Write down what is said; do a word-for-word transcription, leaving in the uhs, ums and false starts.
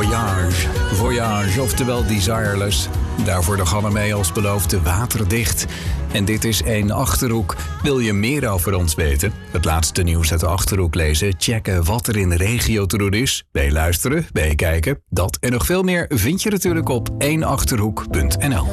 Voyage. Voyage, oftewel Desireless. Daarvoor de Gannemee als beloofde waterdicht. En dit is één Achterhoek. Wil je meer over ons weten? Het laatste nieuws uit de Achterhoek lezen? Checken wat er in de regio te doen is? Bij luisteren, bij kijken. Dat en nog veel meer vind je natuurlijk op één achterhoek punt n l.